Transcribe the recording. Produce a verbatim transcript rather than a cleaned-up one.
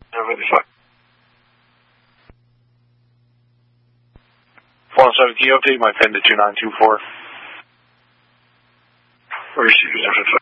seventy-five. one seven, can you update my pin to two nine two four? Receiver zero six five.